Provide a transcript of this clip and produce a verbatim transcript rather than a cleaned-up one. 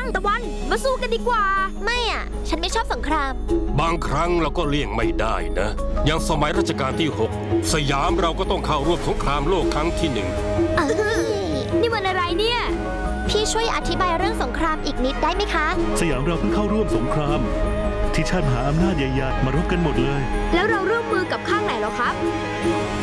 ตะวันมาสู้กันดีกว่าไม่อ่ะฉันไม่ชอบสงครามบางครั้งเราก็เลี่ยงไม่ได้นะอย่างสมัยรัชกาลที่หกสยามเราก็ต้องเข้าร่วมสงครามโลกครั้งที่หนึ่งนี่มันอะไรเนี่ยพี่ช่วยอธิบายเรื่องสงครามอีกนิดได้ไหมคะสยามเราเพิ่งเข้าร่วมสงครามที่ชาติมหาอำนาจใหญ่ๆมารบกันหมดเลยแล้วเราร่วมมือกับข้างไหนหรอครับ